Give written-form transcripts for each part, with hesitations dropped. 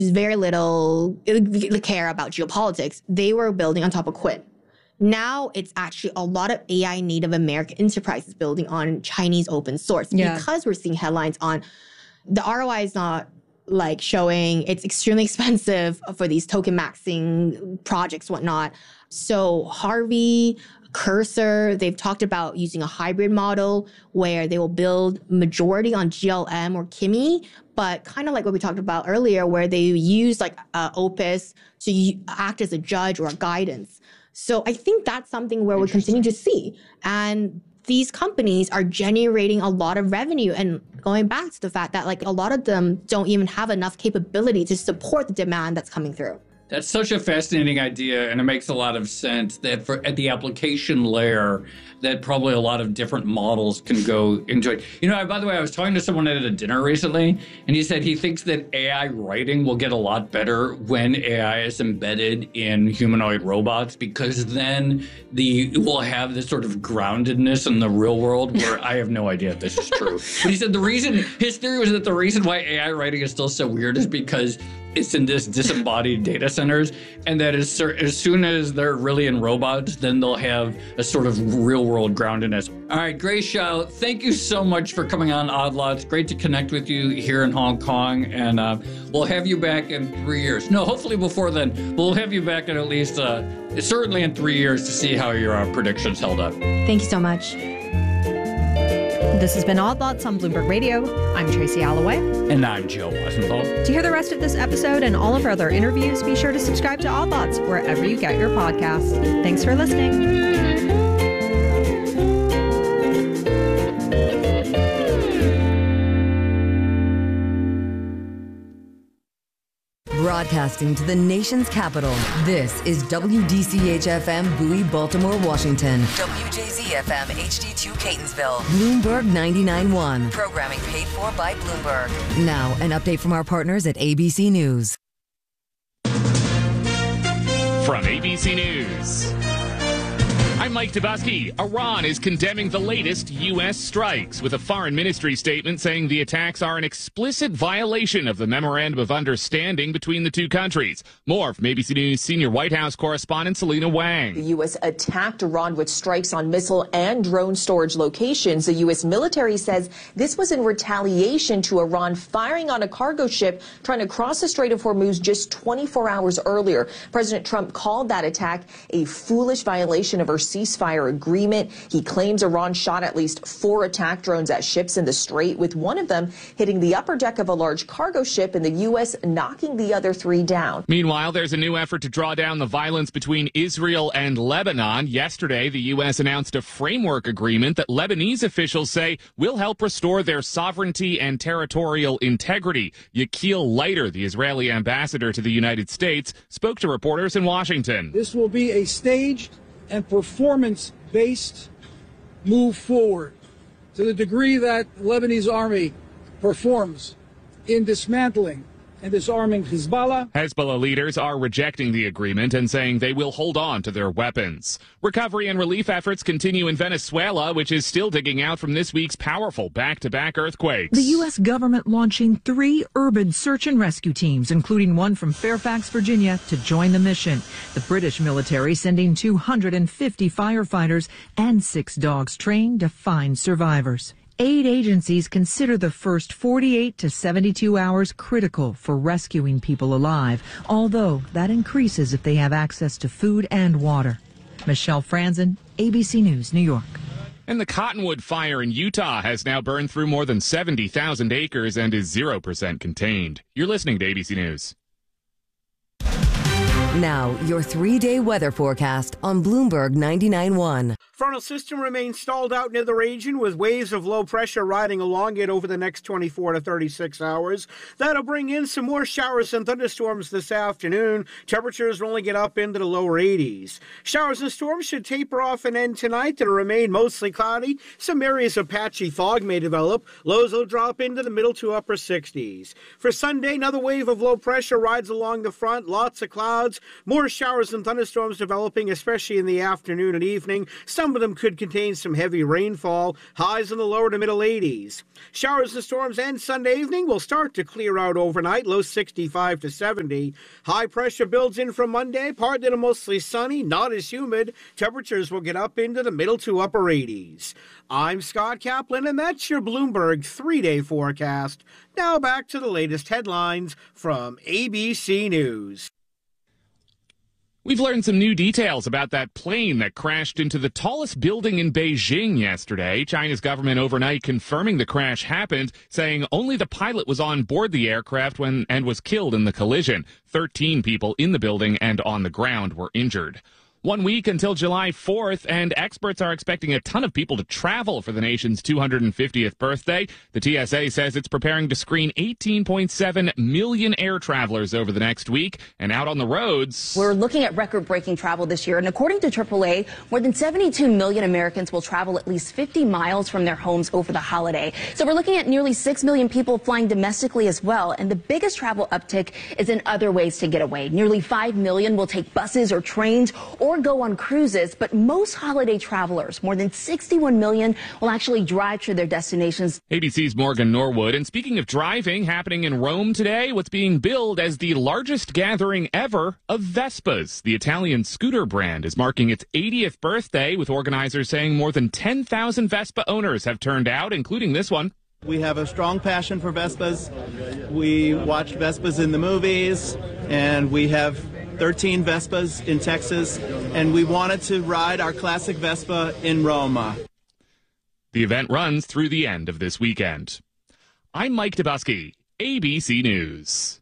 very little care about geopolitics. They were building on top of Quinn. Now it's actually a lot of AI native American enterprises building on Chinese open source because we're seeing headlines on the ROI is not like showing it's extremely expensive for these token maxing projects, whatnot. So Harvey, Cursor, they've talked about using a hybrid model where they will build majority on GLM or Kimi, but kind of like what we talked about earlier, where they use like Opus to act as a judge or a guidance. So I think that's something where we continue to see. And these companies are generating a lot of revenue, and going back to the fact that like a lot of them don't even have enough capability to support the demand that's coming through. That's such a fascinating idea, and it makes a lot of sense that at the application layer, that probably a lot of different models can go into it. You know, by the way, I was talking to someone at a dinner recently, and he said he thinks that AI writing will get a lot better when AI is embedded in humanoid robots, because then we'll have this sort of groundedness in the real world where I have no idea if this is true. But he said his theory was that the reason why AI writing is still so weird is because it's in this disembodied data centers, and that as soon as they're really in robots, then they'll have a sort of real-world groundedness. All right, Grace Zhao, thank you so much for coming on Odd Lots. Great to connect with you here in Hong Kong, and we'll have you back in 3 years. No, hopefully before then. We'll have you back in at least, certainly in 3 years to see how your predictions held up. Thank you so much. This has been Odd Lots on Bloomberg Radio. I'm Tracy Alloway. And I'm Joe Weisenthal. To hear the rest of this episode and all of our other interviews, be sure to subscribe to Odd Lots wherever you get your podcasts. Thanks for listening. Broadcasting to the nation's capital, this is WDCH-FM Bowie, Baltimore, Washington. WJZ-FM HD2 Catonsville. Bloomberg 99.1. Programming paid for by Bloomberg. Now, an update from our partners at ABC News. From ABC News, I'm Mike Tobuski. Iran is condemning the latest U.S. strikes, with a foreign ministry statement saying the attacks are an explicit violation of the Memorandum of Understanding between the two countries. More from ABC News senior White House correspondent Selena Wang. The U.S. attacked Iran with strikes on missile and drone storage locations. The U.S. military says this was in retaliation to Iran firing on a cargo ship trying to cross the Strait of Hormuz just 24 hours earlier. President Trump called that attack a foolish violation of our ceasefire agreement. He claims Iran shot at least 4 attack drones at ships in the Strait, with one of them hitting the upper deck of a large cargo ship and the U.S. knocking the other 3 down. Meanwhile, there's a new effort to draw down the violence between Israel and Lebanon. Yesterday, the U.S. announced a framework agreement that Lebanese officials say will help restore their sovereignty and territorial integrity. Yakil Leiter, the Israeli ambassador to the United States, spoke to reporters in Washington. This will be a staged and performance-based move forward. To the degree that the Lebanese army performs in dismantling and disarming Hezbollah. Hezbollah leaders are rejecting the agreement and saying they will hold on to their weapons. Recovery and relief efforts continue in Venezuela, which is still digging out from this week's powerful back-to-back earthquakes. The U.S. government launching 3 urban search and rescue teams, including one from Fairfax, Virginia, to join the mission. The British military sending 250 firefighters and 6 dogs trained to find survivors. Aid agencies consider the first 48 to 72 hours critical for rescuing people alive, although that increases if they have access to food and water. Michelle Franzen, ABC News, New York. And the Cottonwood fire in Utah has now burned through more than 70,000 acres and is 0% contained. You're listening to ABC News. Now, your 3-day weather forecast on Bloomberg 99.1. Frontal system remains stalled out near the region with waves of low pressure riding along it over the next 24 to 36 hours. That'll bring in some more showers and thunderstorms this afternoon. Temperatures will only get up into the lower 80s. Showers and storms should taper off and end tonight. It'll remain mostly cloudy. Some areas of patchy fog may develop. Lows will drop into the middle to upper 60s. For Sunday, another wave of low pressure rides along the front. Lots of clouds. More showers and thunderstorms developing, especially in the afternoon and evening. Some of them could contain some heavy rainfall. Highs in the lower to middle 80s. Showers and storms end Sunday evening will start to clear out overnight. Low 65 to 70. High pressure builds in from Monday. Partly to mostly sunny, not as humid. Temperatures will get up into the middle to upper 80s. I'm Scott Kaplan, and that's your Bloomberg 3-day forecast. Now back to the latest headlines from ABC News. We've learned some new details about that plane that crashed into the tallest building in Beijing yesterday. China's government overnight confirming the crash happened, saying only the pilot was on board the aircraft and was killed in the collision. 13 people in the building and on the ground were injured. 1 week until July 4th, and experts are expecting a ton of people to travel for the nation's 250th birthday. The TSA says it's preparing to screen 18.7 million air travelers over the next week. And out on the roads, we're looking at record-breaking travel this year. And according to AAA, more than 72 million Americans will travel at least 50 miles from their homes over the holiday. So we're looking at nearly 6 million people flying domestically as well. And the biggest travel uptick is in other ways to get away. Nearly 5 million will take buses or trains or go on cruises, but most holiday travelers, more than 61 million, will actually drive to their destinations. ABC's Morgan Norwood. And speaking of driving, happening in Rome today, what's being billed as the largest gathering ever of Vespas. The Italian scooter brand is marking its 80th birthday, with organizers saying more than 10,000 Vespa owners have turned out, including this one. We have a strong passion for Vespas. We watched Vespas in the movies, and we have 13 Vespas in Texas, and we wanted to ride our classic Vespa in Roma. The event runs through the end of this weekend. I'm Mike Dubusky, ABC News.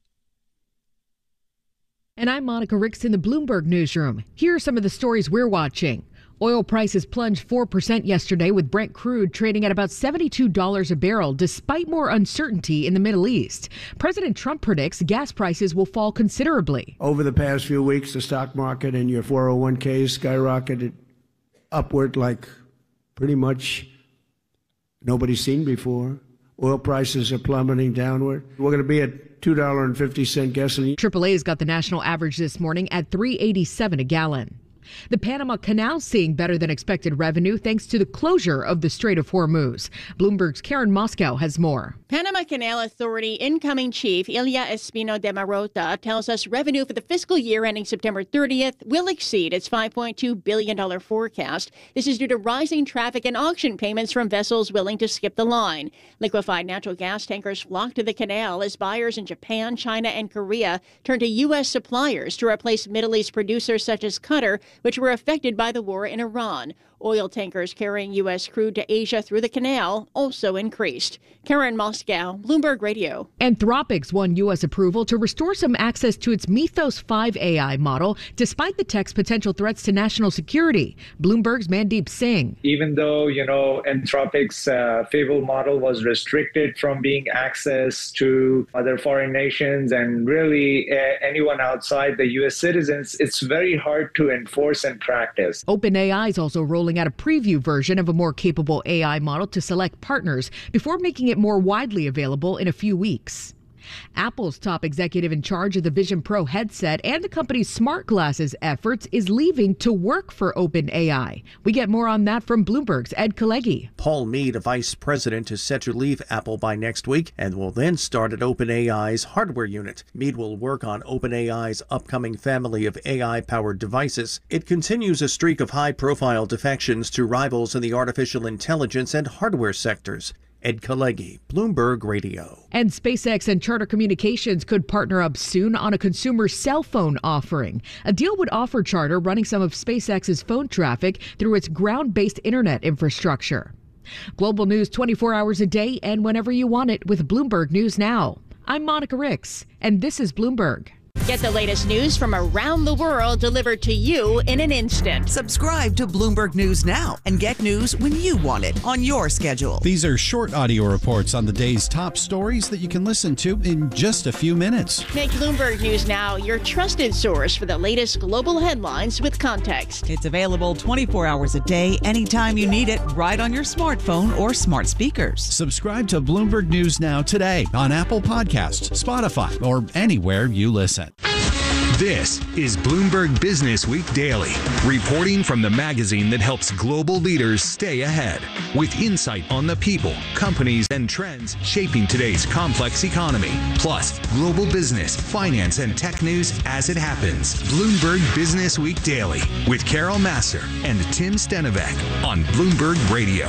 And I'm Monica Ricks in the Bloomberg Newsroom. Here are some of the stories we're watching. Oil prices plunged 4% yesterday, with Brent crude trading at about $72 a barrel, despite more uncertainty in the Middle East. President Trump predicts gas prices will fall considerably. Over the past few weeks, the stock market and your 401ks skyrocketed upward like pretty much nobody's seen before. Oil prices are plummeting downward. We're going to be at $2.50 gasoline. AAA's got the national average this morning at $3.87 a gallon. The Panama Canal seeing better than expected revenue thanks to the closure of the Strait of Hormuz. Bloomberg's Karen Moscow has more. Panama Canal Authority incoming chief Ilya Espino de Marota tells us revenue for the fiscal year ending September 30th will exceed its $5.2 billion forecast. This is due to rising traffic and auction payments from vessels willing to skip the line. Liquefied natural gas tankers flock to the canal as buyers in Japan, China, and Korea turn to U.S. suppliers to replace Middle East producers such as Qatar, which were affected by the war in Iran. Oil tankers carrying U.S. crude to Asia through the canal also increased. Karen Moscow, Bloomberg Radio. Anthropic won U.S. approval to restore some access to its Mythos 5 AI model, despite the tech's potential threats to national security. Bloomberg's Mandeep Singh. Even though, Anthropic's Fable model was restricted from being accessed to other foreign nations and really anyone outside the U.S. citizens, it's very hard to enforce and practice. OpenAI is also rolling out a preview version of a more capable AI model to select partners before making it more widely available in a few weeks. Apple's top executive in charge of the Vision Pro headset and the company's smart glasses efforts is leaving to work for OpenAI. We get more on that from Bloomberg's Ed Kalegi. Paul Mead, a vice president, is set to leave Apple by next week and will then start at OpenAI's hardware unit. Mead will work on OpenAI's upcoming family of AI-powered devices. It continues a streak of high-profile defections to rivals in the artificial intelligence and hardware sectors. Ed Kalegi, Bloomberg Radio. And SpaceX and Charter Communications could partner up soon on a consumer cell phone offering. A deal would offer Charter running some of SpaceX's phone traffic through its ground-based internet infrastructure. Global news 24 hours a day and whenever you want it with Bloomberg News Now. I'm Monica Ricks, and this is Bloomberg. Get the latest news from around the world delivered to you in an instant. Subscribe to Bloomberg News Now and get news when you want it on your schedule. These are short audio reports on the day's top stories that you can listen to in just a few minutes. Make Bloomberg News Now your trusted source for the latest global headlines with context. It's available 24 hours a day, anytime you need it, right on your smartphone or smart speakers. Subscribe to Bloomberg News Now today on Apple Podcasts, Spotify, or anywhere you listen. This is Bloomberg Business Week Daily, reporting from the magazine that helps global leaders stay ahead, with insight on the people, companies, and trends shaping today's complex economy, plus global business, finance, and tech news as it happens. Bloomberg Business Week Daily with Carol Massar and Tim Stenovec on Bloomberg Radio.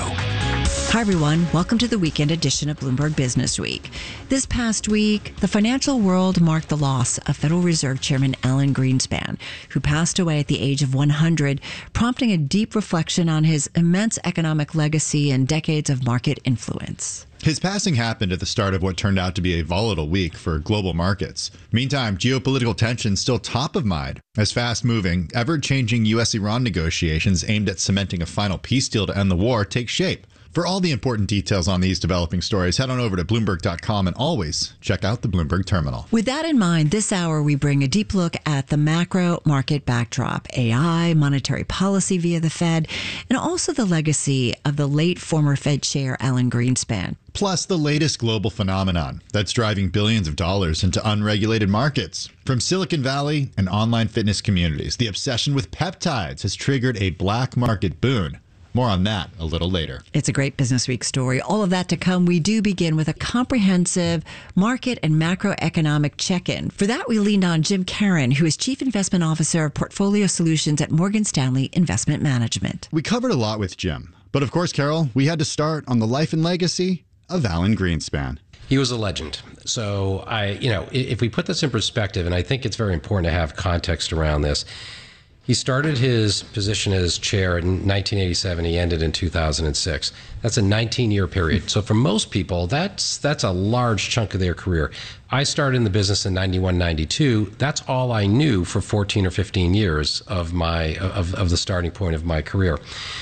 Hi, everyone. Welcome to the weekend edition of Bloomberg Business Week. This past week, the financial world marked the loss of Federal Reserve Chairman Alan Greenspan, who passed away at the age of 100, prompting a deep reflection on his immense economic legacy and decades of market influence. His passing happened at the start of what turned out to be a volatile week for global markets. Meantime, geopolitical tensions still top of mind as fast-moving, ever-changing U.S.-Iran negotiations aimed at cementing a final peace deal to end the war take shape. For all the important details on these developing stories, head on over to Bloomberg.com and always check out the Bloomberg Terminal. With that in mind, this hour we bring a deep look at the macro market backdrop, AI, monetary policy via the Fed, and also the legacy of the late former Fed chair Alan Greenspan. Plus the latest global phenomenon that's driving billions of dollars into unregulated markets. From Silicon Valley and online fitness communities, the obsession with peptides has triggered a black market boon. More on that a little later. It's a great Business Week story. All of that to come. We do begin with a comprehensive market and macroeconomic check-in. For that, we leaned on Jim Caron, who is Chief Investment Officer of Portfolio Solutions at Morgan Stanley Investment Management. We covered a lot with Jim. But of course, Carol, we had to start on the life and legacy of Alan Greenspan. He was a legend. So if we put this in perspective, and I think it's very important to have context around this, he started his position as chair in 1987. He ended in 2006. That's a 19-year period. So for most people, that's a large chunk of their career. I started in the business in 91, 92. That's all I knew for 14 or 15 years of the starting point of my career.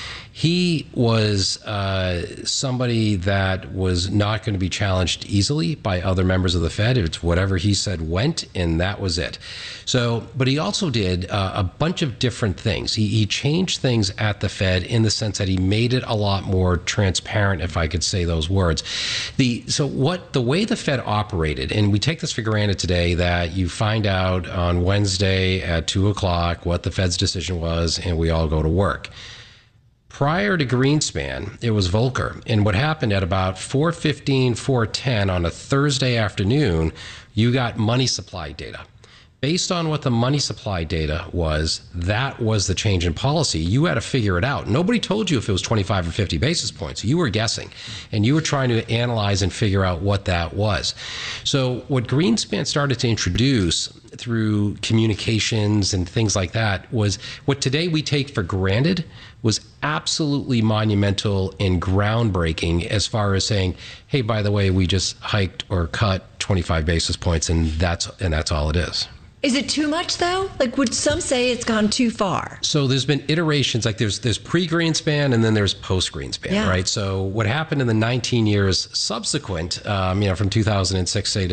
He was somebody that was not going to be challenged easily by other members of the Fed. It's whatever he said went, and that was it. So, but he also did a bunch of different things. He changed things at the Fed in the sense that he made it a lot more transparent, if I could say those words. The way the Fed operated, and we take this for granted today, that you find out on Wednesday at 2:00 what the Fed's decision was, and we all go to work. Prior to Greenspan, it was Volcker. And what happened at about 4:15, 4:10 on a Thursday afternoon, you got money supply data. Based on what the money supply data was, that was the change in policy. You had to figure it out. Nobody told you if it was 25 or 50 basis points. You were guessing, and you were trying to analyze and figure out what that was. So what Greenspan started to introduce through communications and things like that was what today we take for granted was absolutely monumental and groundbreaking as far as saying, hey, by the way, we just hiked or cut 25 basis points, and that's all it is. Is it too much, though? Like, would some say it's gone too far? So there's been iterations, like there's pre-Greenspan and then there's post-Greenspan, right? So what happened in the 19 years subsequent, from 2006, say, to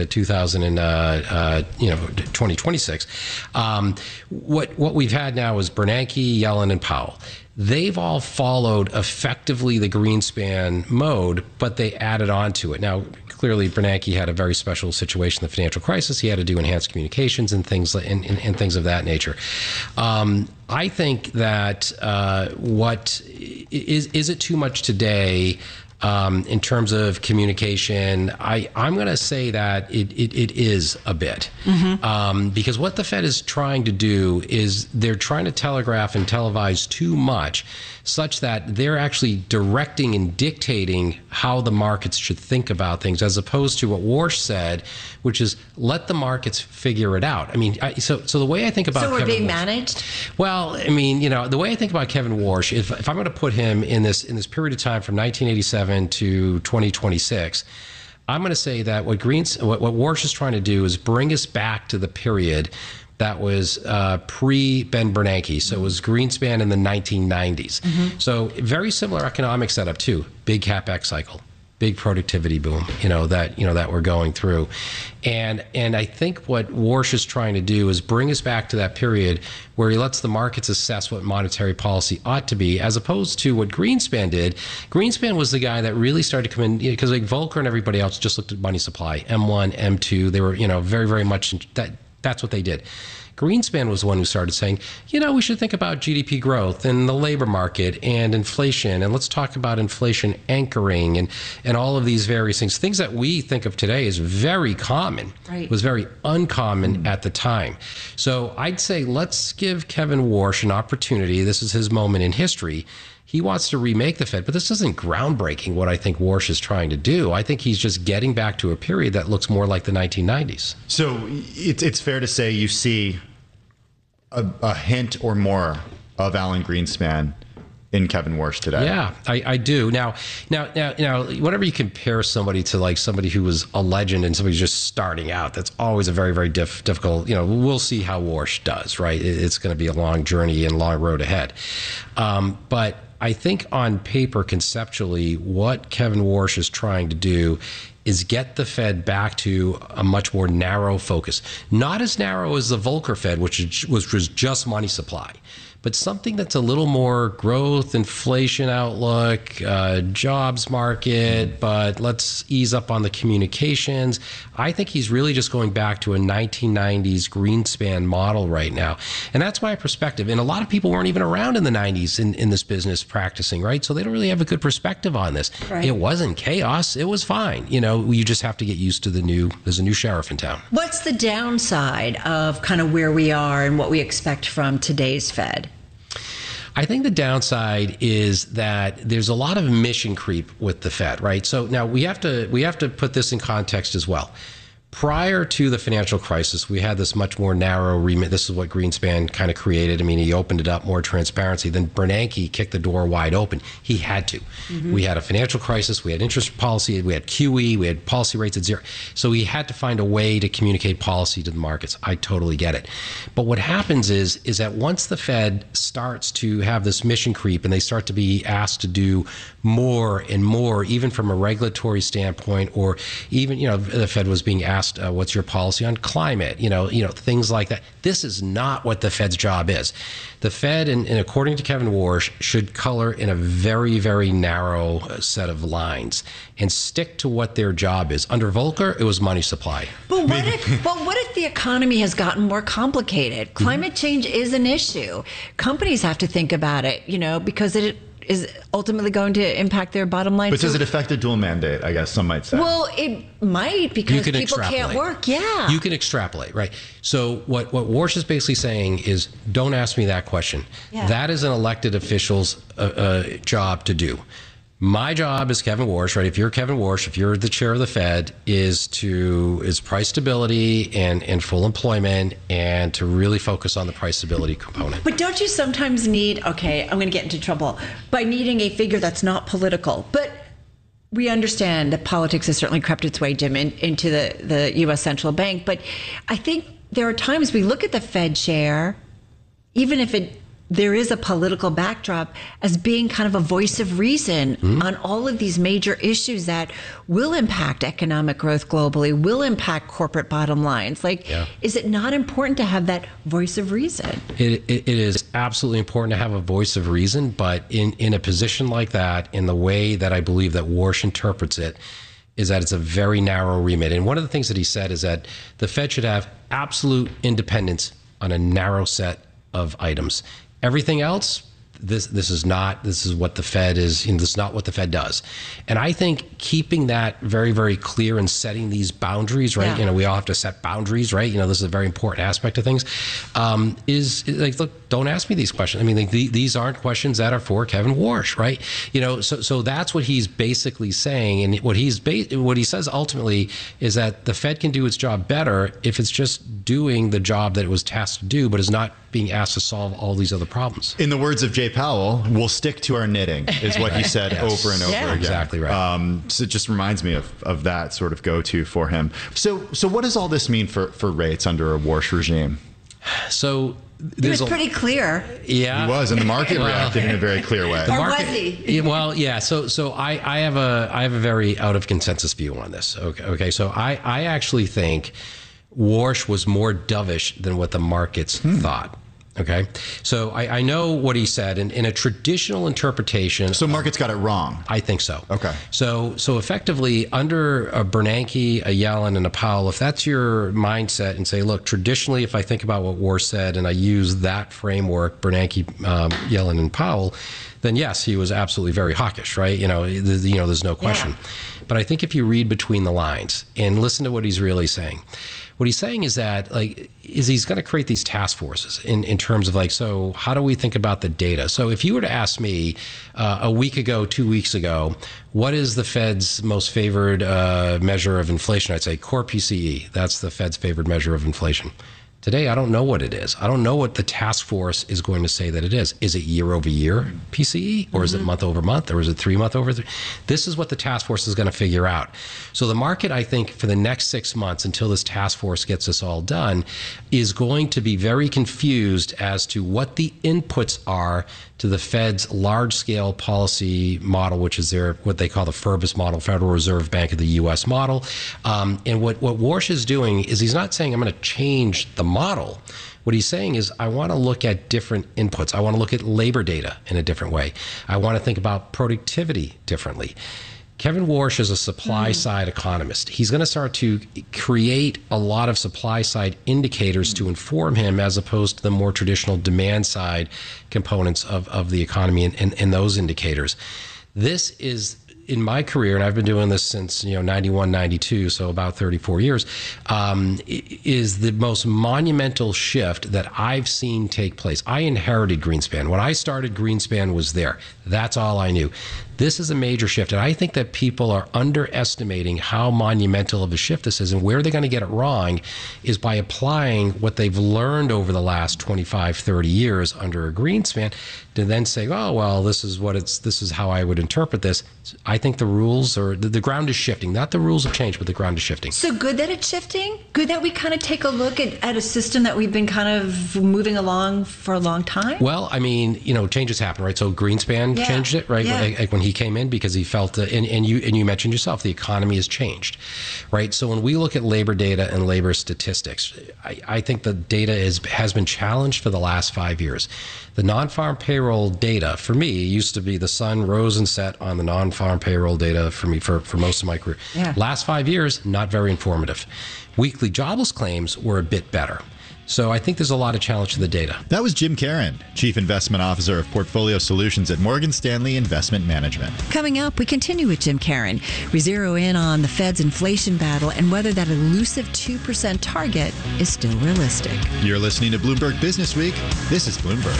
2026, what we've had now is Bernanke, Yellen, and Powell. They've all followed effectively the Greenspan mode, but they added on to it. Now, clearly, Bernanke had a very special situation, the financial crisis. He had to do enhanced communications and things and things of that nature. I think that what is it too much today? In terms of communication, I'm going to say that it is a bit. Because what the Fed is trying to do is they're trying to telegraph and televise too much, such that they're actually directing and dictating how the markets should think about things, as opposed to what Warsh said, which is let the markets figure it out. I mean, so the way I think about Kevin Warsh. So we're being managed? Well, I mean, the way I think about Kevin Warsh, if I'm going to put him in this period of time from 1987 to 2026, I'm going to say that what Warsh is trying to do is bring us back to the period that was pre-Ben Bernanke. So it was Greenspan in the 1990s. So very similar economic setup too. Big CapEx cycle, big productivity boom, that we're going through. And I think what Warsh is trying to do is bring us back to that period where he lets the markets assess what monetary policy ought to be, as opposed to what Greenspan did. Greenspan was the guy that really started to come in, because like Volcker and everybody else just looked at money supply, M1, M2. They were, very, very much That's what they did. Greenspan was the one who started saying, we should think about GDP growth and the labor market and inflation, and let's talk about inflation anchoring and all of these various things that we think of today as very common. Right. Was very uncommon at the time. So I'd say let's give Kevin Warsh an opportunity. This is his moment in history. He wants to remake the Fed, but this isn't groundbreaking what I think Warsh is trying to do. I think he's just getting back to a period that looks more like the 1990s. So it's fair to say you see a hint or more of Alan Greenspan in Kevin Warsh today. Yeah, I do. Now, whenever you compare somebody to like somebody who was a legend and somebody just starting out, that's always a very, very difficult. We'll see how Warsh does, right? It's going to be a long journey and long road ahead. But I think on paper, conceptually, what Kevin Warsh is trying to do is get the Fed back to a much more narrow focus. Not as narrow as the Volcker Fed, which was just money supply, but something that's a little more growth, inflation outlook, jobs market, but let's ease up on the communications. I think he's really just going back to a 1990s Greenspan model right now. And that's my perspective. And a lot of people weren't even around in the 90s in this business practicing, right? So they don't really have a good perspective on this. Right. It wasn't chaos. It was fine. You just have to get used to there's a new sheriff in town. What's the downside of kind of where we are and what we expect from today's Fed? I think the downside is that there's a lot of mission creep with the Fed, right? So now we have to put this in context as well. Prior to the financial crisis, we had this much more narrow remit. This is what Greenspan kind of created. I mean, he opened it up, more transparency. Then Bernanke kicked the door wide open. He had to. Mm-hmm. We had a financial crisis. We had interest policy. We had QE. We had policy rates at zero. So he had to find a way to communicate policy to the markets. I totally get it. But what happens is that once the Fed starts to have this mission creep and they start to be asked to do more and more, even from a regulatory standpoint, or even, the Fed was being asked, what's your policy on climate? Things like that. This is not what the Fed's job is. The Fed, and according to Kevin Warsh, should color in a very, very narrow set of lines and stick to what their job is. Under Volcker, it was money supply. But what if the economy has gotten more complicated? Climate change is an issue. Companies have to think about it, because it is ultimately going to impact their bottom line. But does it affect a dual mandate, I guess some might say? Well, it might, because people can't work. Yeah. You can extrapolate, right? So what Warsh is basically saying is, don't ask me that question. Yeah. That is an elected official's job to do. My job as Kevin Warsh, right? If you're Kevin Warsh, if you're the chair of the Fed, is price stability and full employment, and to really focus on the price stability component. But don't you sometimes need, I'm going to get into trouble by needing a figure that's not political, but we understand that politics has certainly crept its way, Jim, into the U.S. Central Bank. But I think there are times we look at the Fed chair, even if there is a political backdrop, as being kind of a voice of reason on all of these major issues that will impact economic growth globally, will impact corporate bottom lines. Is it not important to have that voice of reason? It is absolutely important to have a voice of reason, but in a position like that, in the way that I believe that Warsh interprets it, is that it's a very narrow remit. And one of the things that he said is that the Fed should have absolute independence on a narrow set of items. Everything else, this is what the Fed is, this is not what the Fed does. And I think keeping that very, very clear and setting these boundaries, right? Yeah. We all have to set boundaries, right? This is a very important aspect of things, is like, look, don't ask me these questions. I mean, these aren't questions that are for Kevin Warsh, right? So that's what he's basically saying. And what he says ultimately is that the Fed can do its job better if it's just doing the job that it was tasked to do, but is not being asked to solve all these other problems. In the words of Jay Powell, we'll stick to our knitting, is what he said over and over again. Exactly right. So it just reminds me of that sort of go-to for him. So what does all this mean for rates under a Warsh regime? So he was pretty clear. Yeah, he was, and the market reacted in a very clear way. Or was he? Well, yeah. So I have a very out of consensus view on this. Okay. So I actually think Warsh was more dovish than what the markets thought. Okay, so I know what he said in a traditional interpretation. So markets got it wrong. I think so. Okay. So effectively, under a Bernanke, a Yellen, and a Powell, if that's your mindset, and say, look, traditionally, if I think about what Warsh said and I use that framework, Bernanke, Yellen, and Powell, then yes, he was absolutely very hawkish, right? There's no question. Yeah. But I think if you read between the lines and listen to what he's really saying. What he's saying is that, he's going to create these task forces in terms of so how do we think about the data? So if you were to ask me a week ago, 2 weeks ago, what is the Fed's most favored measure of inflation? I'd say core PCE. That's the Fed's favored measure of inflation. Today, I don't know what it is. I don't know what the task force is going to say that it is. Is it year over year PCE, or is it month over month, or is it 3 month over 3? This is what the task force is going to figure out. So the market, I think, for the next 6 months until this task force gets this all done, is going to be very confused as to what the inputs are to the Fed's large-scale policy model, which is what they call the FRBS model, Federal Reserve Bank of the U.S. model. And what Warsh is doing is he's not saying I'm going to change the model. What he's saying is I want to look at different inputs. I want to look at labor data in a different way. I want to think about productivity differently. Kevin Warsh is a supply-side economist. He's going to start to create a lot of supply-side indicators to inform him, as opposed to the more traditional demand-side components of the economy and those indicators. This is, in my career, and I've been doing this since 91, 92, so about 34 years, is the most monumental shift that I've seen take place. I inherited Greenspan. When I started, Greenspan was there. That's all I knew. This is a major shift, and I think that people are underestimating how monumental of a shift this is, and where they're going to get it wrong is by applying what they've learned over the last 25, 30 years under a Greenspan to then say, oh, well, this is how I would interpret this. I think the rules or the ground is shifting. Not the rules have changed, but the ground is shifting. So good that it's shifting? Good that we kind of take a look at a system that we've been kind of moving along for a long time? Well, I mean, changes happen, right? So Greenspan changed it, right? Yeah. When he came in, because he felt, and you mentioned yourself, the economy has changed, right? So when we look at labor data and labor statistics, I think the data has been challenged for the last 5 years. The non-farm payroll data, for me, used to be the sun rose and set on the non-farm payroll data for me for most of my career. Yeah. Last 5 years, not very informative. Weekly jobless claims were a bit better. So I think there's a lot of challenge to the data. That was Jim Caron, Chief Investment Officer of Portfolio Solutions at Morgan Stanley Investment Management. Coming up, we continue with Jim Caron. We zero in on the Fed's inflation battle and whether that elusive 2% target is still realistic. You're listening to Bloomberg Business Week. This is Bloomberg.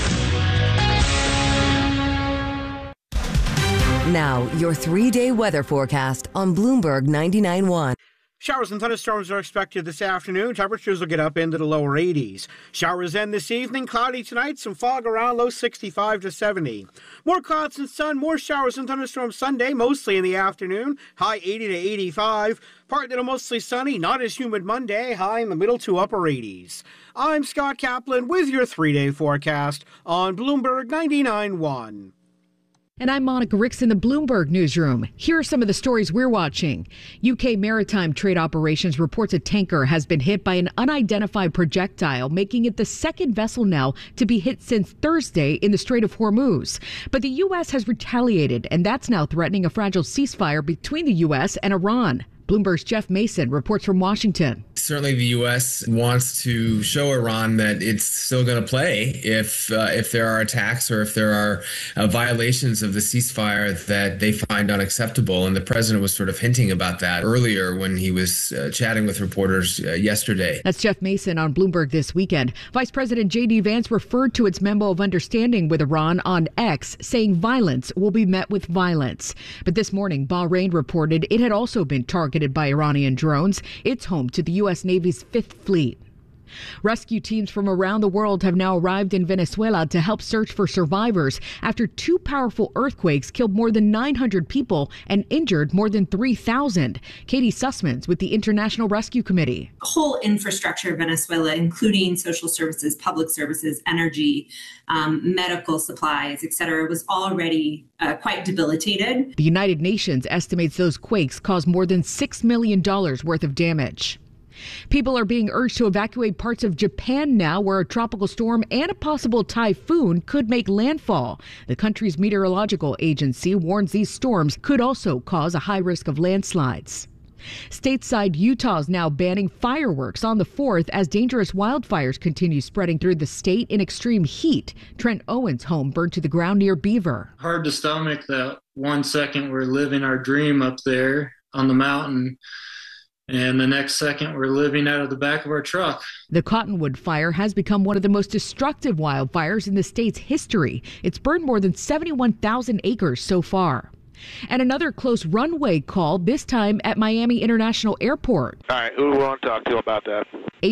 Now, your 3-day weather forecast on Bloomberg 99.1. Showers and thunderstorms are expected this afternoon. Temperatures will get up into the lower 80s. Showers end this evening. Cloudy tonight. Some fog around. Low 65 to 70. More clouds and sun. More showers and thunderstorms Sunday, mostly in the afternoon. High 80 to 85. Partly to mostly sunny. Not as humid Monday. High in the middle to upper 80s. I'm Scott Kaplan with your 3-day forecast on Bloomberg 99.1. And I'm Monica Ricks in the Bloomberg newsroom. Here are some of the stories we're watching. UK Maritime Trade Operations reports a tanker has been hit by an unidentified projectile, making it the second vessel now to be hit since Thursday in the Strait of Hormuz. But the U.S. has retaliated, and that's now threatening a fragile ceasefire between the U.S. and Iran. Bloomberg's Jeff Mason reports from Washington. Certainly the U.S. wants to show Iran that it's still going to play if there are attacks or if there are violations of the ceasefire that they find unacceptable. And the president was sort of hinting about that earlier when he was chatting with reporters yesterday. That's Jeff Mason on Bloomberg This Weekend. Vice President J.D. Vance referred to its memo of understanding with Iran on X, saying violence will be met with violence. But this morning, Bahrain reported it had also been targeted by Iranian drones. It's home to the U.S. Navy's 5th Fleet. Rescue teams from around the world have now arrived in Venezuela to help search for survivors after 2 powerful earthquakes killed more than 900 people and injured more than 3,000. Katie Sussmans with the International Rescue Committee. The whole infrastructure of Venezuela, including social services, public services, energy, medical supplies, etc., was already quite debilitated. The United Nations estimates those quakes caused more than $6 million worth of damage. People are being urged to evacuate parts of Japan now, where a tropical storm and a possible typhoon could make landfall. The country's meteorological agency warns these storms could also cause a high risk of landslides. Stateside Utah is now banning fireworks on the 4th as dangerous wildfires continue spreading through the state in extreme heat. Trent Owen's home burned to the ground near Beaver. Hard to stomach that 1 second we're living our dream up there on the mountain, and the next second we're living out of the back of our truck. The Cottonwood Fire has become one of the most destructive wildfires in the state's history. It's burned more than 71,000 acres so far. And another close runway call, this time at Miami International Airport. All right, who do we want to talk to about that?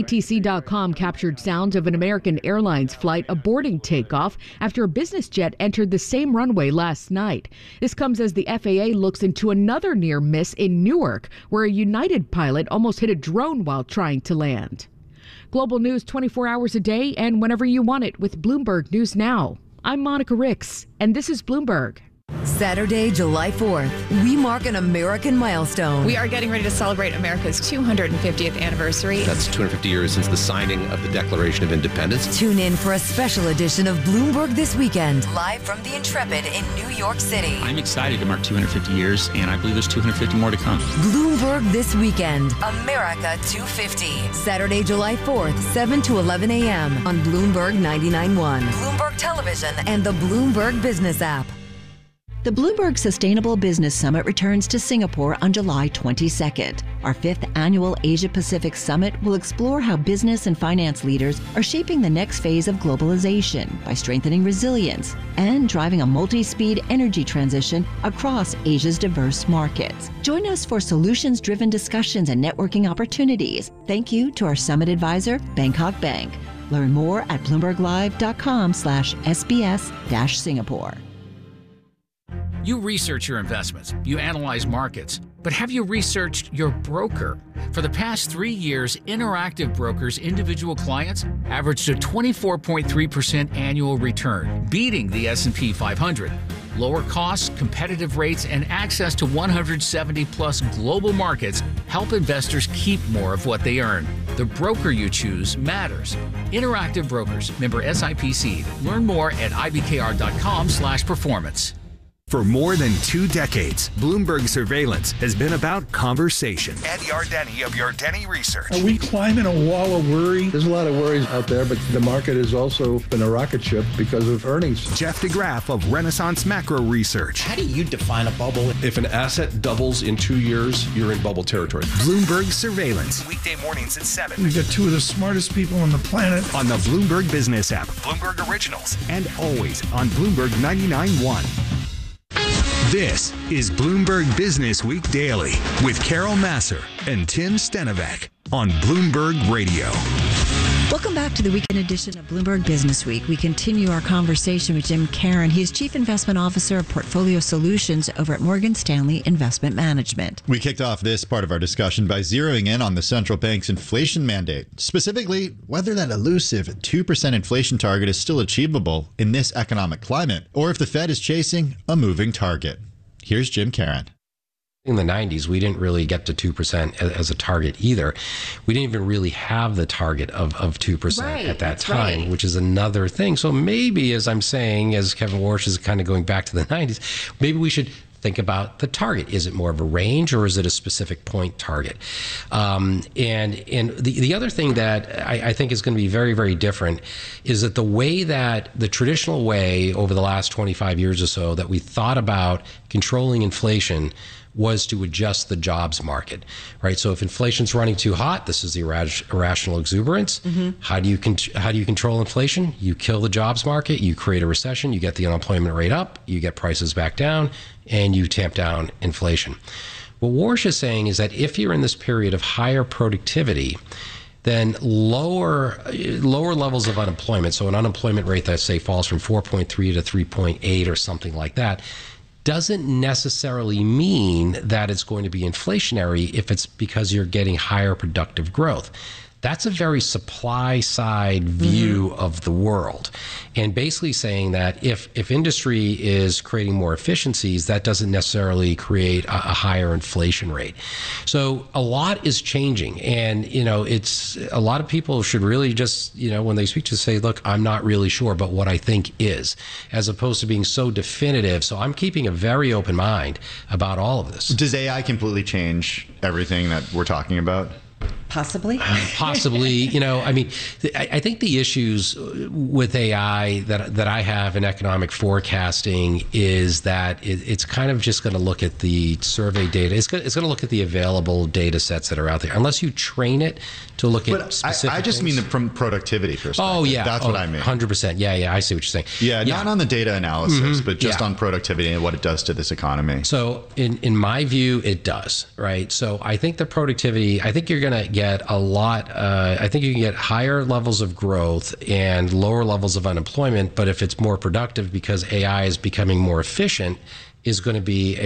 ATC.com captured sounds of an American Airlines flight aborting takeoff after a business jet entered the same runway last night. This comes as the FAA looks into another near miss in Newark, where a United pilot almost hit a drone while trying to land. Global news 24 hours a day and whenever you want it with Bloomberg News Now. I'm Monica Ricks, and this is Bloomberg. Saturday, July 4th, we mark an American milestone. We are getting ready to celebrate America's 250th anniversary. That's 250 years since the signing of the Declaration of Independence. Tune in for a special edition of Bloomberg This Weekend, live from the Intrepid in New York City. I'm excited to mark 250 years, and I believe there's 250 more to come. Bloomberg This Weekend, America 250. Saturday, July 4th, 7 to 11 a.m. on Bloomberg 99.1, Bloomberg Television, and the Bloomberg Business app. The Bloomberg Sustainable Business Summit returns to Singapore on July 22nd. Our 5th annual Asia-Pacific Summit will explore how business and finance leaders are shaping the next phase of globalization by strengthening resilience and driving a multi-speed energy transition across Asia's diverse markets. Join us for solutions-driven discussions and networking opportunities. Thank you to our summit advisor, Bangkok Bank. Learn more at bloomberglive.com/SBS-Singapore. You research your investments, you analyze markets, but have you researched your broker? For the past 3 years, Interactive Brokers' individual clients averaged a 24.3% annual return, beating the S&P 500. Lower costs, competitive rates, and access to 170-plus global markets help investors keep more of what they earn. The broker you choose matters. Interactive Brokers, member SIPC. Learn more at ibkr.com/performance. For more than 2 decades, Bloomberg Surveillance has been about conversation. Ed Yardeni of Yardeni Research. Are we climbing a wall of worry? There's a lot of worries out there, but the market has also been a rocket ship because of earnings. Jeff DeGraff of Renaissance Macro Research. How do you define a bubble? If an asset doubles in 2 years, you're in bubble territory. Bloomberg Surveillance. Weekday mornings at 7. We've got 2 of the smartest people on the planet. On the Bloomberg Business app. Bloomberg Originals. And always on Bloomberg 99.1. This is Bloomberg Business Week Daily with Carol Massar and Tim Stenovec on Bloomberg Radio. Welcome back to the weekend edition of Bloomberg Business Week. We continue our conversation with Jim Caron. He is Chief Investment Officer of Portfolio Solutions over at Morgan Stanley Investment Management. We kicked off this part of our discussion by zeroing in on the central bank's inflation mandate, specifically whether that elusive 2% inflation target is still achievable in this economic climate, or if the Fed is chasing a moving target. Here's Jim Caron. In the 90s, we didn't really get to 2% as a target either. We didn't even really have the target of 2% at that time, which is another thing. So maybe, as I'm saying, as Kevin Warsh is kind of going back to the 90s, maybe we should think about the target. Is it more of a range or is it a specific point target? And the other thing that I think is going to be very, very different is that the way that the traditional way over the last 25 years or so that we thought about controlling inflation was to adjust the jobs market, right? So if inflation's running too hot, this is the irrational exuberance. Mm-hmm. How do you control inflation? You kill the jobs market, you create a recession, you get the unemployment rate up, you get prices back down, and you tamp down inflation. What Warsh is saying is that if you're in this period of higher productivity, then lower levels of unemployment, so an unemployment rate that, say, falls from 4.3 to 3.8 or something like that, doesn't necessarily mean that it's going to be inflationary if it's because you're getting higher productive growth. That's a very supply side view of the world. And basically saying that if industry is creating more efficiencies, that doesn't necessarily create a higher inflation rate. So a lot is changing. And, it's a lot of people should really just, when they speak to say, look, I'm not really sure, but what I think is, as opposed to being so definitive. So I'm keeping a very open mind about all of this. Does AI completely change everything that we're talking about? Possibly. Possibly. I think the issues with AI that I have in economic forecasting is that it's kind of just going to look at the survey data. It's going to look at the available data sets that are out there, unless you train it to look at specific I just things. mean from productivity perspective. Oh, yeah. That's what I mean. 100%. Yeah, I see what you're saying. Yeah, not on the data analysis, but just on productivity and what it does to this economy. So in my view, it does, right? So I think the productivity, I think you're going to get a lot, I think you can get higher levels of growth and lower levels of unemployment, but if it's more productive because AI is becoming more efficient, is going to be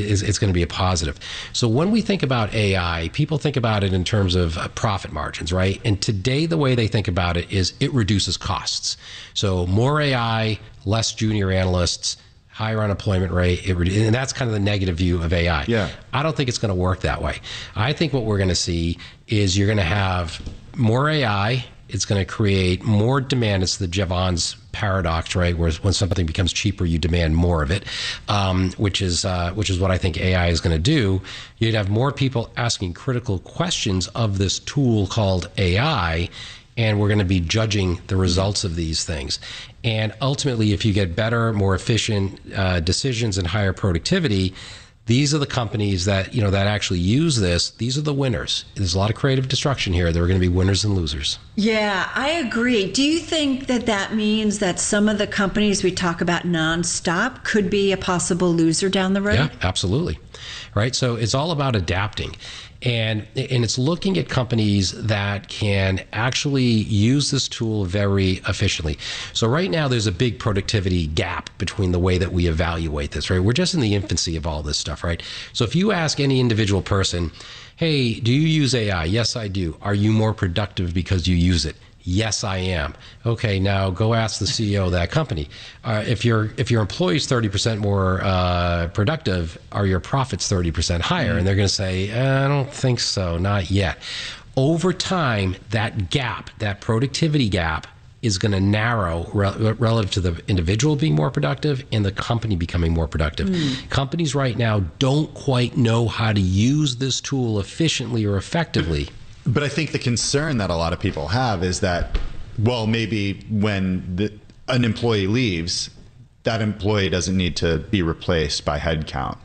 a positive. So when we think about AI, people think about it in terms of profit margins, right? And today the way they think about it is it reduces costs. So more AI, less junior analysts, higher unemployment rate, and that's kind of the negative view of AI. Yeah. I don't think it's going to work that way. I think what we're going to see is you're going to have more AI. It's going to create more demand. It's the Jevons paradox, right? Where when something becomes cheaper, you demand more of it, which is what I think AI is going to do. You'd have more people asking critical questions of this tool called AI, and we're going to be judging the results of these things. And ultimately, if you get better, more efficient decisions and higher productivity, these are the companies that that actually use this. These are the winners. There's a lot of creative destruction here. There are going to be winners and losers. Yeah, I agree. Do you think that means that some of the companies we talk about nonstop could be a possible loser down the road? Yeah, absolutely. Right. So it's all about adapting. And it's looking at companies that can actually use this tool very efficiently. So right now, there's a big productivity gap between the way that we evaluate this, right? We're just in the infancy of all this stuff, right? So if you ask any individual person, hey, do you use AI? Yes, I do. Are you more productive because you use it? Yes, I am. Okay, now go ask the CEO of that company. If your employee's 30% more productive, are your profits 30% higher? And they're going to say, I don't think so, not yet. Over time, that gap, that productivity gap, is going to narrow relative to the individual being more productive and the company becoming more productive. Companies right now don't quite know how to use this tool efficiently or effectively. But I think the concern that a lot of people have is that, well, maybe when an employee leaves, that employee doesn't need to be replaced by headcount.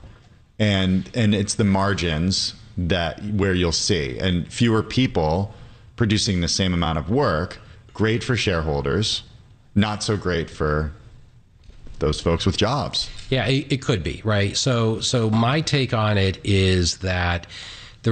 And it's the margins where you'll see. And fewer people producing the same amount of work, great for shareholders, not so great for those folks with jobs. Yeah, it could be, right? So my take on it is that the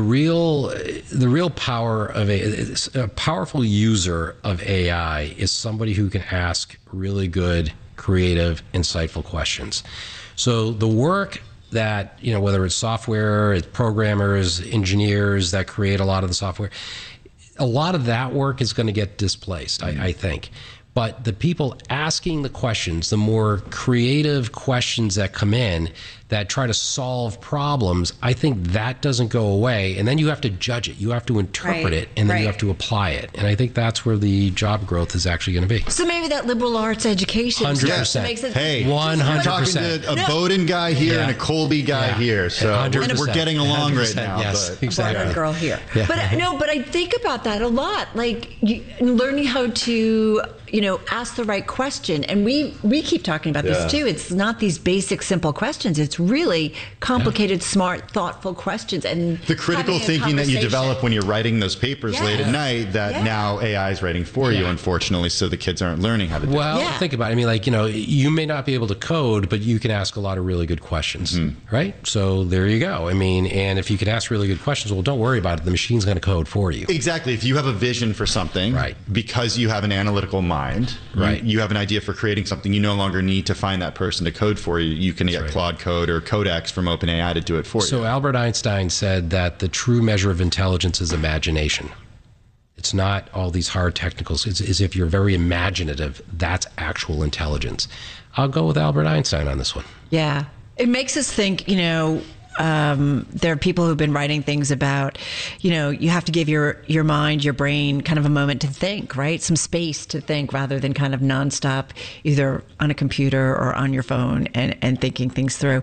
real power of a powerful user of AI is somebody who can ask really good, creative, insightful questions. So the work that, whether it's software, it's programmers, engineers that create a lot of the software, a lot of that work is going to get displaced, I think. But the people asking the questions, the more creative questions that come in that try to solve problems, I think that doesn't go away. And then you have to judge it. You have to interpret it, and then you have to apply it. And I think that's where the job growth is actually going to be. So maybe that liberal arts education 100%. Makes it, hey, 100%. We're talking to a Bowdoin guy here and a Colby guy here. So we're getting along right now. Yes, but exactly. Bowdoin girl here. Yeah. But I think about that a lot. Like learning how to ask the right question. And we keep talking about this too. It's not these basic, simple questions. It's really complicated, smart, thoughtful questions. And the critical thinking that you develop when you're writing those papers late at night that now AI is writing for you, unfortunately, so the kids aren't learning how to do it. Well, think about it. I mean, you may not be able to code, but you can ask a lot of really good questions, right? So there you go. I mean, and if you can ask really good questions, well, don't worry about it. The machine's going to code for you. Exactly. If you have a vision for something, because you have an analytical mind, you have an idea for creating something, you no longer need to find that person to code for you. You can get Claude Code or Codex from OpenAI to do it for you. So Albert Einstein said that the true measure of intelligence is imagination. It's not all these hard technicals. It's as if you're very imaginative. That's actual intelligence. I'll go with Albert Einstein on this one. Yeah. It makes us think, there are people who've been writing things about, you have to give your mind, your brain kind of a moment to think, right? Some space to think rather than kind of nonstop, either on a computer or on your phone and thinking things through.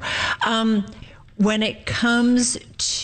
When it comes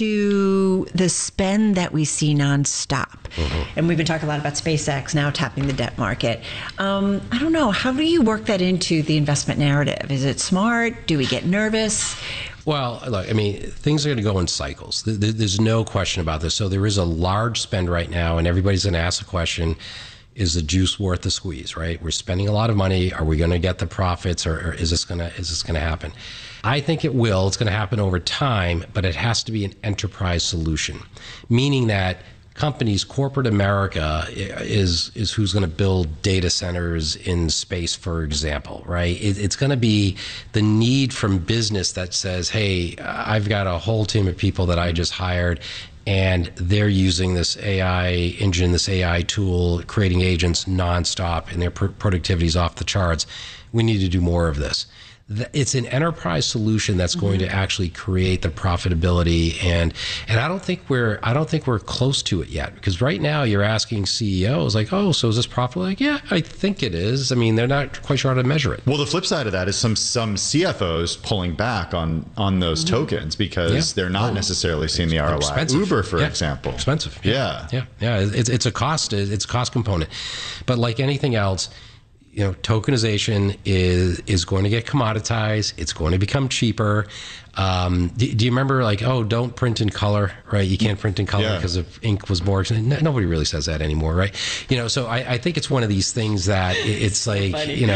to the spend that we see nonstop, and we've been talking a lot about SpaceX now tapping the debt market. I don't know. How do you work that into the investment narrative? Is it smart? Do we get nervous? Well, look, I mean, things are going to go in cycles. There's no question about this. So there is a large spend right now, and everybody's going to ask the question, is the juice worth the squeeze, right? We're spending a lot of money. Are we going to get the profits, or is this going to happen? I think it will. It's going to happen over time, but it has to be an enterprise solution, meaning that companies, corporate America is who's going to build data centers in space, for example, right? It's going to be the need from business that says, hey, I've got a whole team of people that I just hired, and they're using this AI engine, this AI tool, creating agents nonstop, and their productivity is off the charts. We need to do more of this. It's an enterprise solution that's going to actually create the profitability, and I don't think we're close to it yet, because right now you're asking CEOs like, oh, so is this profitable? Like, yeah, I think it is. I mean, they're not quite sure how to measure it. Well, the flip side of that is some CFOs pulling back on those tokens because they're not necessarily seeing the ROI. Expensive. Uber, for example, expensive. Yeah. It's a cost component, but like anything else, tokenization is going to get commoditized. It's going to become cheaper. Do you remember, like, don't print in color, right? You can't print in color because of ink was more expensive. Nobody really says that anymore, right? So I think it's one of these things that it's like,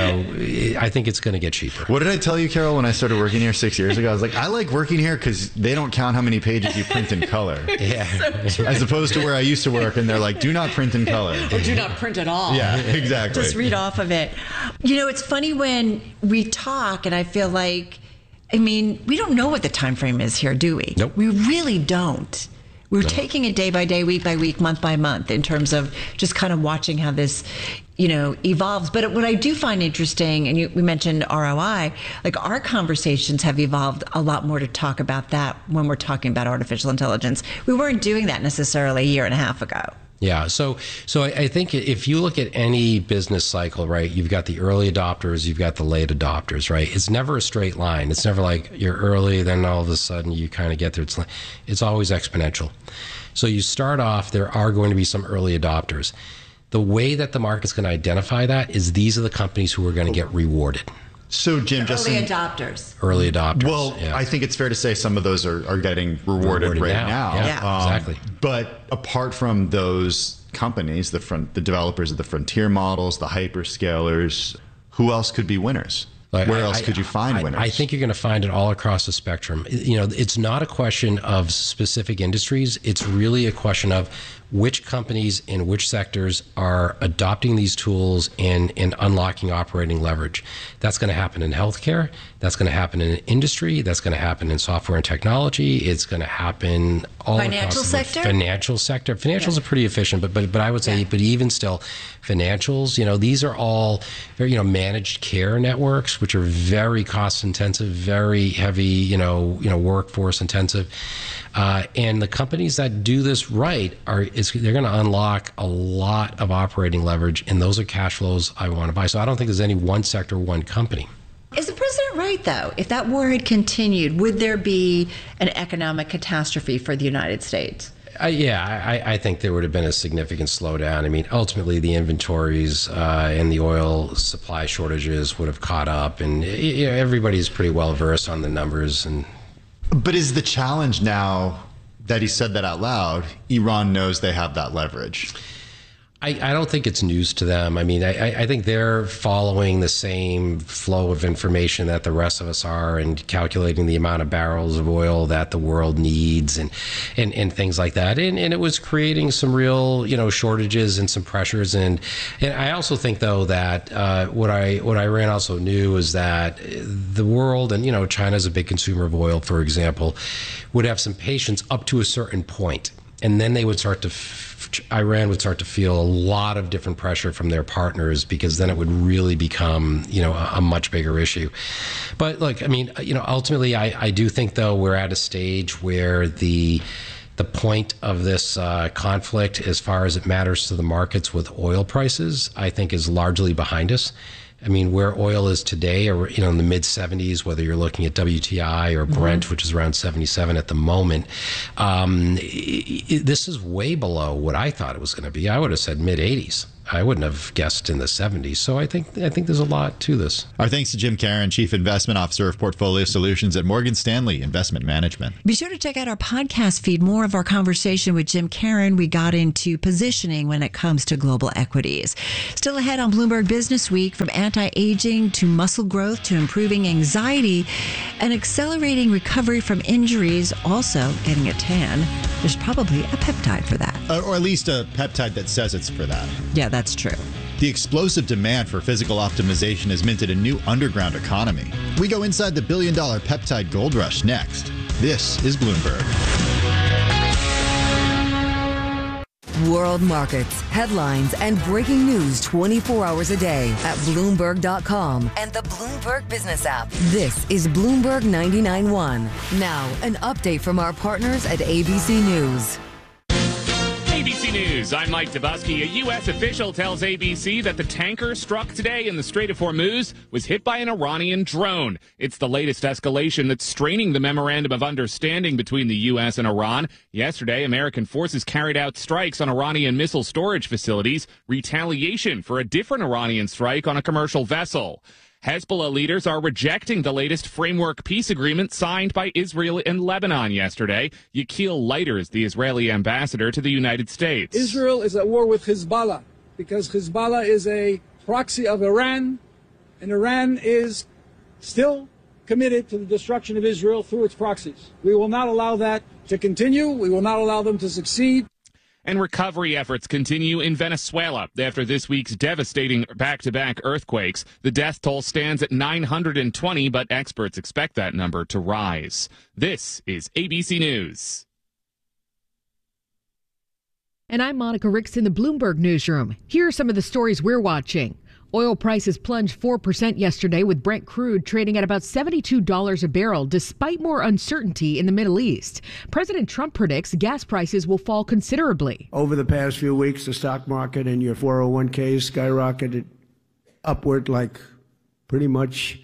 I think it's going to get cheaper. What did I tell you, Carol, when I started working here 6 years ago? I was like, I like working here because they don't count how many pages you print in color. Yeah. As opposed to where I used to work, and they're like, do not print in color. Or do not print at all. Yeah, exactly. Just read off of it. It's funny when we talk, and I feel like, we don't know what the time frame is here, do we? Nope. We really don't. We're taking it day by day, week by week, month by month in terms of just kind of watching how this, evolves. But what I do find interesting, and we mentioned ROI, like our conversations have evolved a lot more to talk about that when we're talking about artificial intelligence. We weren't doing that necessarily a year and a half ago. Yeah. So I think if you look at any business cycle, right, you've got the early adopters, you've got the late adopters, right? It's never a straight line. It's never like you're early, then all of a sudden you kind of get there. It's always exponential. So you start off, there are going to be some early adopters. The way that the market's going to identify that is these are the companies who are going to get rewarded. So, Jim, early adopters. Early adopters. Well, I think it's fair to say some of those are getting rewarded right now. Yeah, exactly. But apart from those companies, the developers of the frontier models, the hyperscalers, who else could be winners? Where else could you find winners? I think you're going to find it all across the spectrum. It's not a question of specific industries. It's really a question of which companies in which sectors are adopting these tools and unlocking operating leverage. That's going to happen in healthcare. That's going to happen in industry. That's going to happen in software and technology. It's going to happen all financial across sector. Financial sector. Financials are pretty efficient, but I would say, but even still, financials. These are all very managed care networks, which are very cost intensive, very heavy, workforce intensive. And the companies that do this right they're going to unlock a lot of operating leverage, and those are cash flows I want to buy. So I don't think there's any one sector, one company. Is the president right, though? If that war had continued, would there be an economic catastrophe for the United States? I think there would have been a significant slowdown. Ultimately, the inventories and the oil supply shortages would have caught up, and everybody's pretty well versed on the numbers. But is the challenge now that he said that out loud, Iran knows they have that leverage? I don't think it's news to them. I think they're following the same flow of information that the rest of us are, and calculating the amount of barrels of oil that the world needs and things like that. And it was creating some real, shortages and some pressures. And I also think, though, that what Iran also knew is that the world, and, China's a big consumer of oil, for example, would have some patience up to a certain point. And then they would start to, Iran would start to feel a lot of different pressure from their partners, because then it would really become, a much bigger issue. But look, I mean, ultimately, I do think, though, we're at a stage where the point of this conflict, as far as it matters to the markets with oil prices, I think is largely behind us. I mean, where oil is today, or in the mid 70s, whether you're looking at WTI or Brent, which is around 77 at the moment, this is way below what I thought it was going to be. I would have said mid 80s. I wouldn't have guessed in the 70s. So I think there's a lot to this. Our thanks to Jim Caron, Chief Investment Officer of Portfolio Solutions at Morgan Stanley Investment Management. Be sure to check out our podcast feed. More of our conversation with Jim Caron. We got into positioning when it comes to global equities. Still ahead on Bloomberg Business Week, from anti-aging to muscle growth to improving anxiety and accelerating recovery from injuries, also getting a tan. There's probably a peptide for that. Or at least a peptide that says it's for that. Yeah, that's true. The explosive demand for physical optimization has minted a new underground economy. We go inside the billion-dollar peptide gold rush next. This is Bloomberg. World markets, headlines, and breaking news 24 hours a day at Bloomberg.com and the Bloomberg Business app. This is Bloomberg 99.1. Now, an update from our partners at ABC News. ABC News, I'm Mike Dubusky. A U.S. official tells ABC that the tanker struck today in the Strait of Hormuz was hit by an Iranian drone. It's the latest escalation that's straining the memorandum of understanding between the U.S. and Iran. Yesterday, American forces carried out strikes on Iranian missile storage facilities, retaliation for a different Iranian strike on a commercial vessel. Hezbollah leaders are rejecting the latest framework peace agreement signed by Israel and Lebanon yesterday. Yechiel Leiter is the Israeli ambassador to the United States. Israel is at war with Hezbollah because Hezbollah is a proxy of Iran, and Iran is still committed to the destruction of Israel through its proxies. We will not allow that to continue. We will not allow them to succeed. And recovery efforts continue in Venezuela after this week's devastating back-to-back earthquakes. The death toll stands at 920, but experts expect that number to rise. This is ABC News. And I'm Monica Ricks in the Bloomberg Newsroom. Here are some of the stories we're watching. Oil prices plunged 4% yesterday, with Brent crude trading at about $72 a barrel, despite more uncertainty in the Middle East. President Trump predicts gas prices will fall considerably. Over the past few weeks, the stock market and your 401ks skyrocketed upward like pretty much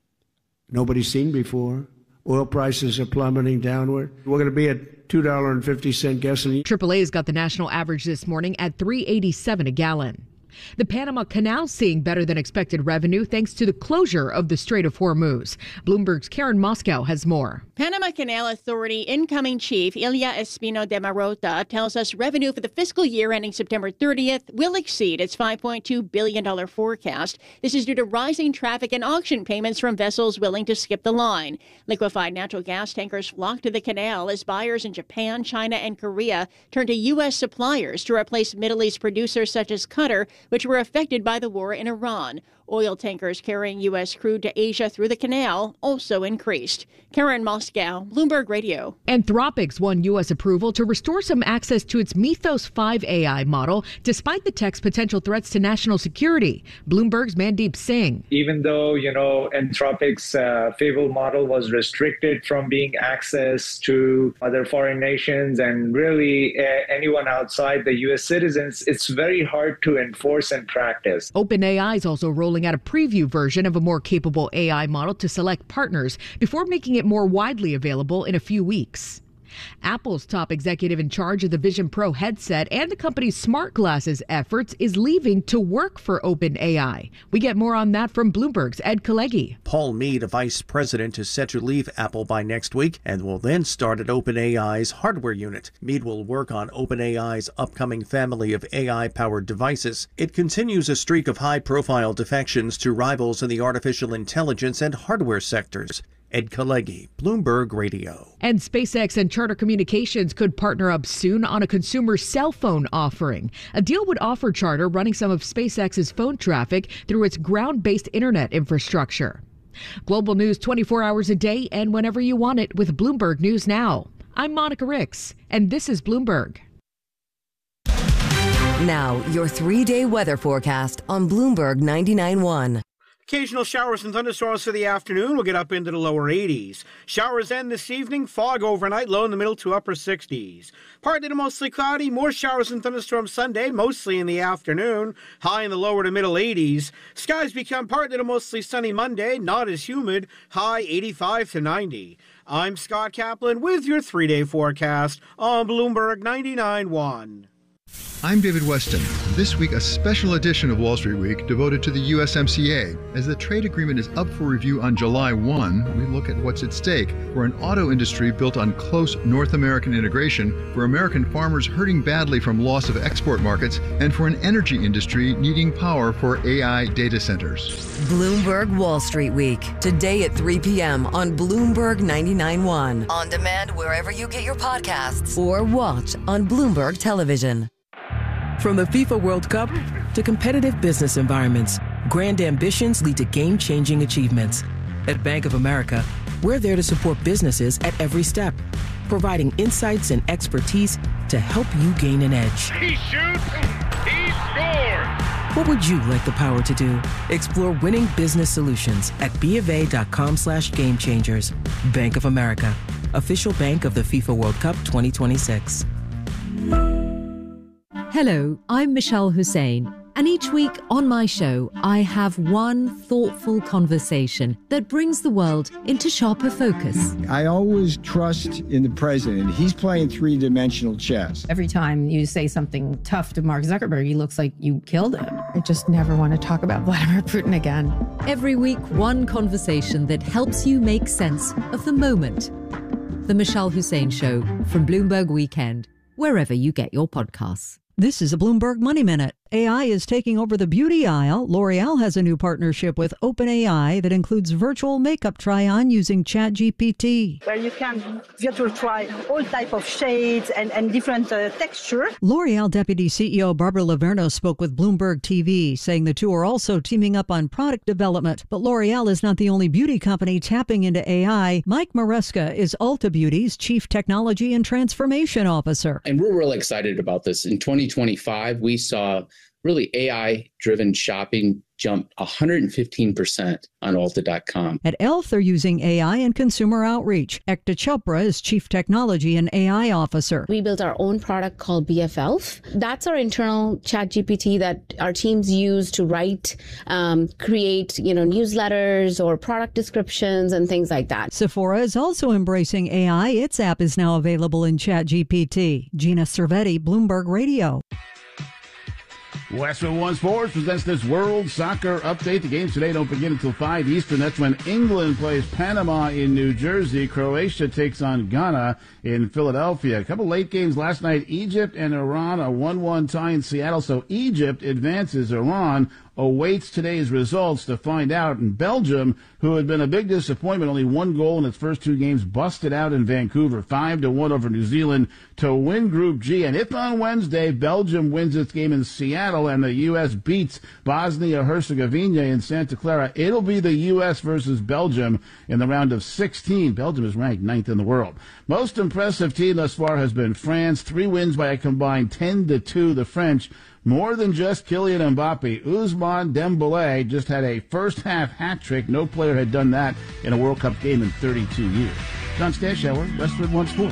nobody's seen before. Oil prices are plummeting downward. We're going to be at $2.50 gasoline. AAA's got the national average this morning at $3.87 a gallon. The Panama Canal seeing better than expected revenue thanks to the closure of the Strait of Hormuz. Bloomberg's Karen Moscow has more. Panama Canal Authority incoming chief Ilya Espino de Marota tells us revenue for the fiscal year ending September 30th will exceed its $5.2 billion forecast. This is due to rising traffic and auction payments from vessels willing to skip the line. Liquefied natural gas tankers flock to the canal as buyers in Japan, China, and Korea turn to U.S. suppliers to replace Middle East producers such as Qatar, which were affected by the war in Iran. Oil tankers carrying U.S. crude to Asia through the canal also increased. Karen Moscow, Bloomberg Radio. Anthropic won U.S. approval to restore some access to its Mythos 5 AI model, despite the tech's potential threats to national security. Bloomberg's Mandeep Singh. Even though, Anthropic's Fable model was restricted from being accessed to other foreign nations and really anyone outside the U.S. citizens, it's very hard to enforce and practice. OpenAI is also rolling out a preview version of a more capable AI model to select partners before making it more widely available in a few weeks. Apple's top executive in charge of the Vision Pro headset and the company's smart glasses efforts is leaving to work for OpenAI. We get more on that from Bloomberg's Ed Kalegi. Paul Mead, a vice president, is set to leave Apple by next week and will then start at OpenAI's hardware unit. Mead will work on OpenAI's upcoming family of AI-powered devices. It continues a streak of high-profile defections to rivals in the artificial intelligence and hardware sectors. Ed Kalegi, Bloomberg Radio. And SpaceX and Charter Communications could partner up soon on a consumer cell phone offering. A deal would offer Charter running some of SpaceX's phone traffic through its ground-based internet infrastructure. Global news 24 hours a day and whenever you want it with Bloomberg News Now. I'm Monica Ricks, and this is Bloomberg. Now, your 3-day weather forecast on Bloomberg 99.1. Occasional showers and thunderstorms for the afternoon. We'll get up into the lower 80s. Showers end this evening. Fog overnight, low in the middle to upper 60s. Partly to mostly cloudy. More showers and thunderstorms Sunday, mostly in the afternoon. High in the lower to middle 80s. Skies become partly to mostly sunny Monday, not as humid. High 85 to 90. I'm Scott Kaplan with your 3-day forecast on Bloomberg 99.1. I'm David Weston. This week, a special edition of Wall Street Week devoted to the USMCA. As the trade agreement is up for review on July 1, we look at what's at stake for an auto industry built on close North American integration, for American farmers hurting badly from loss of export markets, and for an energy industry needing power for AI data centers. Bloomberg Wall Street Week, today at 3 p.m. on Bloomberg 99.1. On demand wherever you get your podcasts or watch on Bloomberg Television. From the FIFA World Cup to competitive business environments, grand ambitions lead to game-changing achievements. At Bank of America, we're there to support businesses at every step, providing insights and expertise to help you gain an edge. He shoots, he scores! What would you like the power to do? Explore winning business solutions at BofA.com/gamechangers. Bank of America, official bank of the FIFA World Cup 2026. Hello, I'm Michelle Hussein, and each week on my show, I have one thoughtful conversation that brings the world into sharper focus. I always trust in the president. He's playing three-dimensional chess. Every time you say something tough to Mark Zuckerberg, he looks like you killed him. I just never want to talk about Vladimir Putin again. Every week, one conversation that helps you make sense of the moment. The Michelle Hussein Show from Bloomberg Weekend, wherever you get your podcasts. This is a Bloomberg Money Minute. AI is taking over the beauty aisle. L'Oreal has a new partnership with OpenAI that includes virtual makeup try-on using ChatGPT. Where you can virtual try all type of shades and different texture. L'Oreal Deputy CEO Barbara Laverno spoke with Bloomberg TV, saying the two are also teaming up on product development. But L'Oreal is not the only beauty company tapping into AI. Mike Maresca is Ulta Beauty's Chief Technology and Transformation Officer. And we're really excited about this. In 2025, we saw really AI-driven shopping jump 115% on Ulta.com. At e.l.f., they're using AI in consumer outreach. Ekta Chopra is Chief Technology and AI Officer. We built our own product called BF.e.l.f. That's our internal ChatGPT that our teams use to write, create, newsletters or product descriptions and things like that. Sephora is also embracing AI. Its app is now available in ChatGPT. Gina Cervetti, Bloomberg Radio. Westwood One Sports presents this World Soccer Update. The games today don't begin until 5 Eastern. That's when England plays Panama in New Jersey. Croatia takes on Ghana in Philadelphia. A couple late games last night. Egypt and Iran, a 1-1 tie in Seattle. So Egypt advances. Iran awaits today's results to find out. And Belgium, who had been a big disappointment, only one goal in its first two games, busted out in Vancouver, 5-1 over New Zealand to win Group G. And if on Wednesday Belgium wins its game in Seattle and the U.S. beats Bosnia-Herzegovina in Santa Clara, it'll be the U.S. versus Belgium in the round of 16. Belgium is ranked 9th in the world. Most impressive team thus far has been France. 3 wins by a combined 10-2. The French, more than just Kylian Mbappe, Ousmane Dembélé just had a first-half hat trick. No player had done that in a World Cup game in 32 years. John Stashower, Westwood One Sports.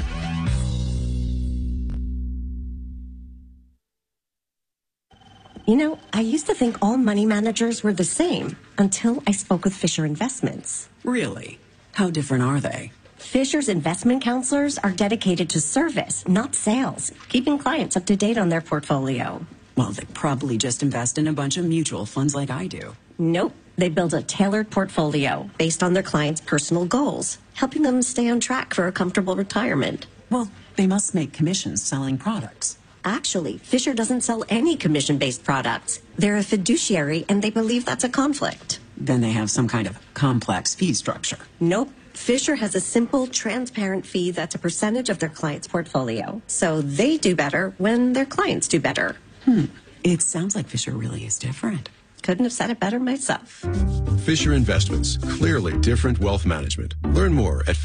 I used to think all money managers were the same until I spoke with Fisher Investments. Really? How different are they? Fisher's investment counselors are dedicated to service, not sales, keeping clients up to date on their portfolio. Well, they probably just invest in a bunch of mutual funds like I do. Nope. They build a tailored portfolio based on their clients' personal goals, helping them stay on track for a comfortable retirement. Well, they must make commissions selling products. Actually, Fisher doesn't sell any commission-based products. They're a fiduciary, and they believe that's a conflict. Then they have some kind of complex fee structure. Nope. Fisher has a simple, transparent fee that's a percentage of their client's portfolio. So they do better when their clients do better. It sounds like Fisher really is different. Couldn't have said it better myself. Fisher Investments. Clearly different wealth management. Learn more at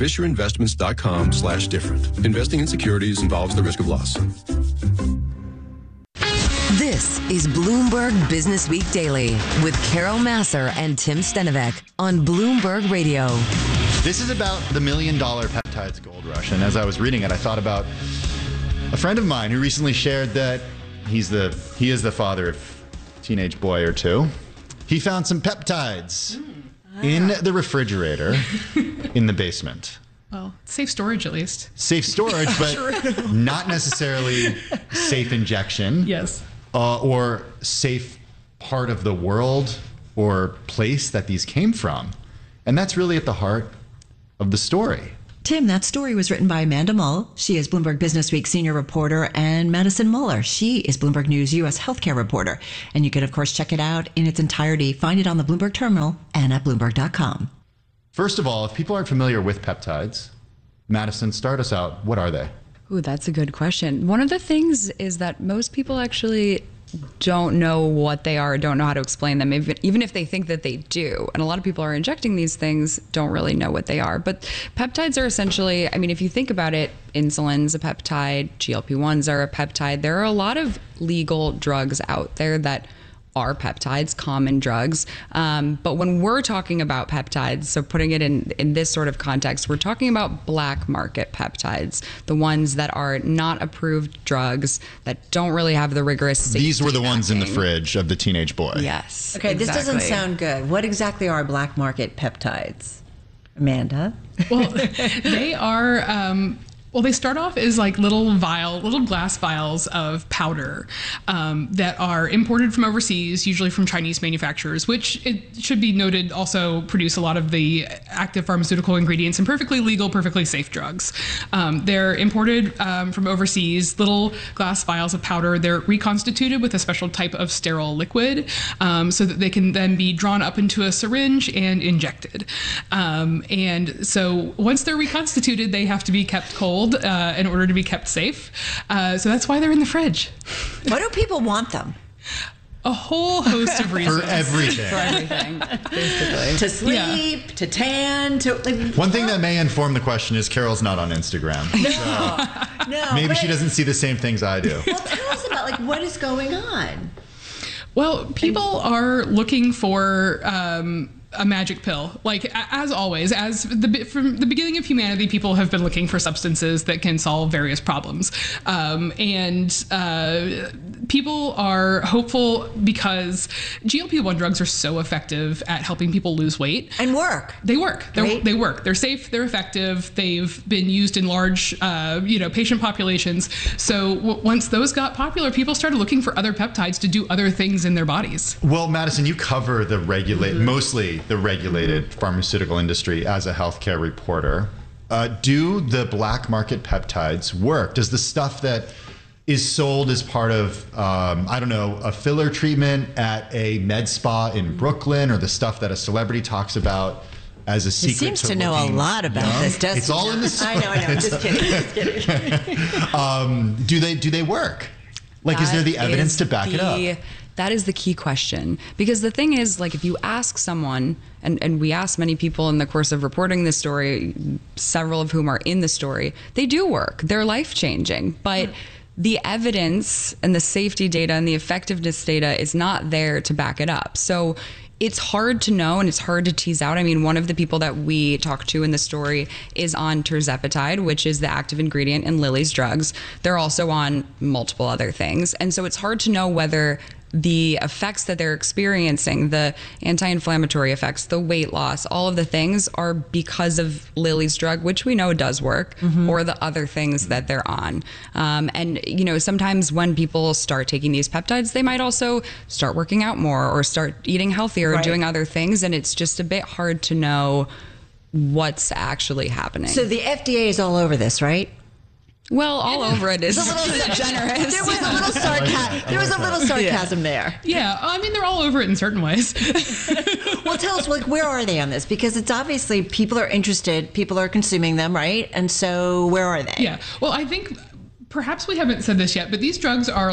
FisherInvestments.com/different. Investing in securities involves the risk of loss. This is Bloomberg Business Week Daily with Carol Massar and Tim Stenovec on Bloomberg Radio. This is about the $1 million peptides gold rush. And as I was reading it, I thought about a friend of mine who recently shared that he is the father of a teenage boy or two. He found some peptides in the refrigerator in the basement. Well, safe storage at least. Safe storage, but not necessarily safe injection. Yes. Or safe part of the world or place that these came from. And that's really at the heart of the story. Tim, that story was written by Amanda Mull. She is Bloomberg Business Week senior reporter, and Madison Muller. She is Bloomberg News U.S. healthcare reporter. And you can, of course, check it out in its entirety. Find it on the Bloomberg terminal and at Bloomberg.com. First of all, if people aren't familiar with peptides, Madison, start us out. What are they? Ooh, that's a good question. One of the things is that most people actually don't know what they are, don't know how to explain them, even if they think that they do. And a lot of people are injecting these things, don't really know what they are. But peptides are essentially, I mean, if you think about it, insulin's a peptide, GLP-1s are a peptide. There are a lot of legal drugs out there that are peptides, common drugs. But when we're talking about peptides, so putting it in this sort of context, we're talking about black market peptides, the ones that are not approved drugs that don't really have the rigorous safety. These were the ones in the fridge of the teenage boy. Yes. Okay, exactly. This doesn't sound good. What exactly are black market peptides? Amanda? Well, they are... Well, they start off as like little glass vials of powder that are imported from overseas, usually from Chinese manufacturers, which it should be noted also produce a lot of the active pharmaceutical ingredients and perfectly legal, perfectly safe drugs. They're imported from overseas, little glass vials of powder. They're reconstituted with a special type of sterile liquid so that they can then be drawn up into a syringe and injected. And so once they're reconstituted, they have to be kept cold in order to be kept safe. So that's why they're in the fridge. Why do people want them? A whole host of reasons. For everything. For everything, basically. To sleep, to tan, to... Like, one thing that may inform the question is Carol's not on Instagram. No. Maybe she doesn't see the same things I do. Well, tell us about, like, what is going on? Well, people are looking for... a magic pill. Like, as always, from the beginning of humanity, people have been looking for substances that can solve various problems. People are hopeful because GLP-1 drugs are so effective at helping people lose weight. And work. They work. They work. They're safe. They're effective. They've been used in large, patient populations. So once those got popular, people started looking for other peptides to do other things in their bodies. Well, Madison, you cover the mostly the regulated pharmaceutical industry as a healthcare reporter. Do the black market peptides work? Does the stuff that is sold as part of, a filler treatment at a med spa in Brooklyn, or the stuff that a celebrity talks about as a secret? He seems to know a lot about this, doesn't he? It's all in the story. I know. Just kidding. Do they work? Like, is there the evidence to back it up? That is the key question. Because the thing is, like, if you ask someone, and we asked many people in the course of reporting this story, several of whom are in the story, they do work. They're life-changing. But the evidence and the safety data and the effectiveness data is not there to back it up. So it's hard to know and it's hard to tease out. I mean, one of the people that we talked to in the story is on tirzepatide, which is the active ingredient in Lilly's drugs. They're also on multiple other things. And so it's hard to know whether the effects that they're experiencing, the anti-inflammatory effects, the weight loss, all of the things are because of Lilly's drug, which we know does work, or the other things that they're on. And, sometimes when people start taking these peptides, they might also start working out more or start eating healthier or doing other things. And it's just a bit hard to know what's actually happening. So the FDA is all over this, right? Well, all over it is generous. There was a little sarcasm there. Yeah, I mean, they're all over it in certain ways. Well, tell us, where are they on this? Because it's obviously people are interested, people are consuming them, right? And so where are they? Yeah, well, I think perhaps we haven't said this yet, but these drugs are like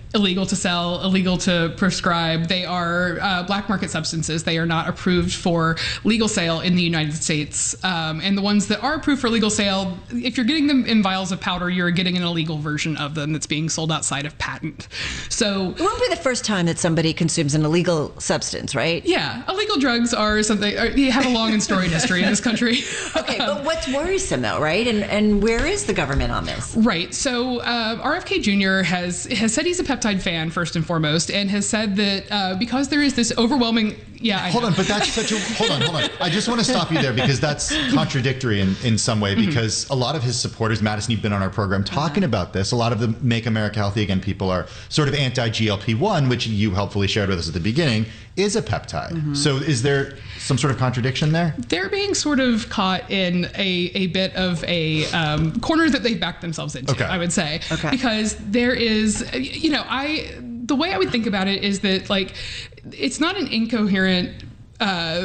illegal to sell, illegal to prescribe. They are black market substances. They are not approved for legal sale in the United States. And the ones that are approved for legal sale, if you're getting them in vials of powder, you're getting an illegal version of them that's being sold outside of patent. So it won't be the first time that somebody consumes an illegal substance, right? Yeah, illegal drugs are something, you have a long and storied history in this country. Okay, but what's worrisome though, right? And where is the government on this? Right. So RFK Jr. has said he's a peptide fan first and foremost, and has said that because there is this overwhelming. Hold on, but that's such a hold on. I just want to stop you there because that's contradictory in some way, because a lot of his supporters, Madison, you've been on our program talking about this. A lot of the Make America Healthy Again people are sort of anti-GLP-1, which you helpfully shared with us at the beginning, is a peptide. So is there some sort of contradiction there? They're being sort of caught in a bit of a corner that they've backed themselves into, I would say. Because there is, the way I would think about it is that, like, it's not an incoherent